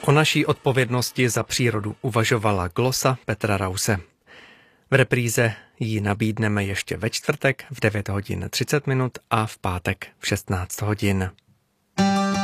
O naší odpovědnosti za přírodu uvažovala glosa Petra Rause. V repríze ji nabídneme ještě ve čtvrtek v 9 hodin 30 minut a v pátek v 16 hodin.